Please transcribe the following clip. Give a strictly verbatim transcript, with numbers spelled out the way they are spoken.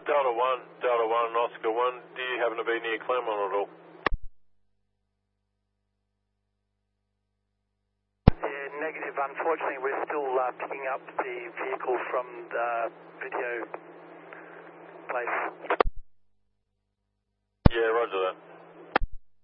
Delta one, Delta one, Oscar one, do you happen to be near Claremont at all? Yeah, negative. Unfortunately, we're still uh, picking up the vehicle from the video place.